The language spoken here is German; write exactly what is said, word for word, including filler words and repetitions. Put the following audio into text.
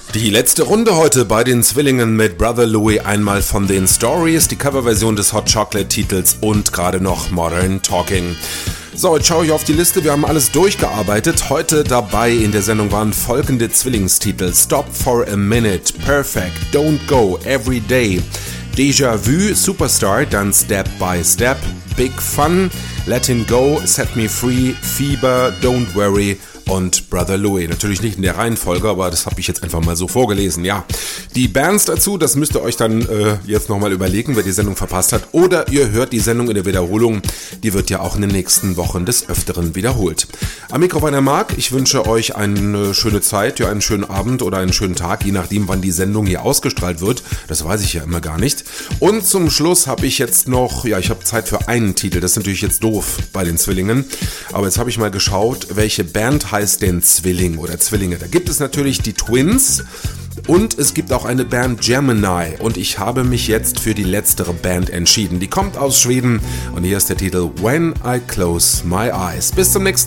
Die letzte Runde heute bei den Zwillingen mit Brother Louie, einmal von den Stories, die Coverversion des Hot Chocolate Titels und gerade noch Modern Talking. So, jetzt schaue ich auf die Liste, wir haben alles durchgearbeitet. Heute dabei in der Sendung waren folgende Zwillingstitel: Stop for a Minute, Perfect, Don't Go, Every Day, Déjà Vu, Superstar, dann Step by Step, Big Fun, Let Him Go, Set Me Free, Fieber, Don't Worry und Brother Louie. Natürlich nicht in der Reihenfolge, aber das habe ich jetzt einfach mal so vorgelesen, ja. Die Bands dazu, das müsst ihr euch dann äh, jetzt nochmal überlegen, wer die Sendung verpasst hat. Oder ihr hört die Sendung in der Wiederholung, die wird ja auch in den nächsten Wochen des Öfteren wiederholt. Am Mikrofon der Marc, ich wünsche euch eine schöne Zeit, ja, einen schönen Abend oder einen schönen Tag, je nachdem, wann die Sendung hier ausgestrahlt wird. Das weiß ich ja immer gar nicht. Und zum Schluss habe ich jetzt noch, ja, ich habe Zeit für einen Titel, das ist natürlich jetzt doof bei den Zwillingen, aber jetzt habe ich mal geschaut, welche Band heißt denn Zwilling oder Zwillinge. Da gibt es natürlich die Twins und es gibt auch eine Band Gemini und ich habe mich jetzt für die letztere Band entschieden. Die kommt aus Schweden und hier ist der Titel When I Close My Eyes. Bis zum nächsten Mal.